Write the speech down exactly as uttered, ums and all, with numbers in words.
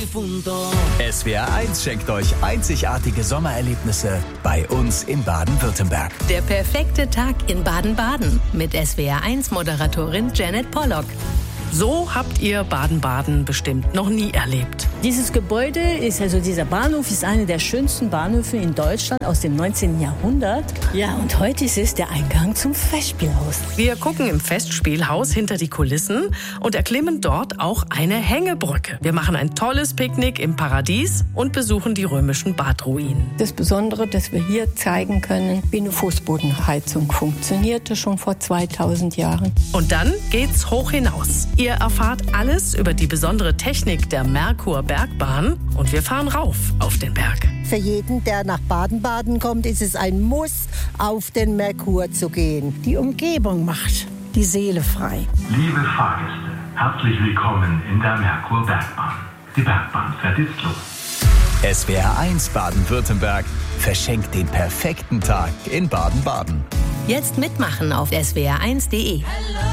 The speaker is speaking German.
profundo. S W R eins schenkt euch einzigartige Sommererlebnisse bei uns in Baden-Württemberg. Der perfekte Tag in Baden-Baden mit S W R eins Moderatorin Janet Pollock. So habt ihr Baden-Baden bestimmt noch nie erlebt. Dieses Gebäude ist, also dieser Bahnhof ist einer der schönsten Bahnhöfe in Deutschland aus dem neunzehnten Jahrhundert. Ja, und heute ist es der Eingang zum Festspielhaus. Wir gucken im Festspielhaus hinter die Kulissen und erklimmen dort auch eine Hängebrücke. Wir machen ein tolles Picknick im Paradies und besuchen die römischen Badruinen. Das Besondere, dass wir hier zeigen können, wie eine Fußbodenheizung funktionierte schon vor zweitausend Jahren. Und dann geht's hoch hinaus. Ihr erfahrt alles über die besondere Technik der Merkur-Bergbahn und wir fahren rauf auf den Berg. Für jeden, der nach Baden-Baden kommt, ist es ein Muss, auf den Merkur zu gehen. Die Umgebung macht die Seele frei. Liebe Fahrgäste, herzlich willkommen in der Merkur-Bergbahn. Die Bergbahn fährt jetzt los. S W R eins Baden-Württemberg verschenkt den perfekten Tag in Baden-Baden. Jetzt mitmachen auf S W R eins Punkt de.